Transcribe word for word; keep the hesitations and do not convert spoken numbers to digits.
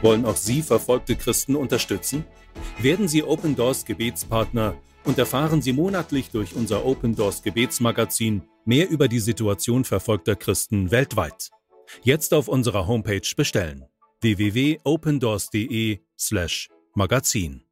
Wollen auch Sie verfolgte Christen unterstützen? Werden Sie Open Doors Gebetspartner und erfahren Sie monatlich durch unser Open Doors Gebetsmagazin mehr über die Situation verfolgter Christen weltweit. Jetzt auf unserer Homepage bestellen: w w w punkt opendoors punkt de slash magazin.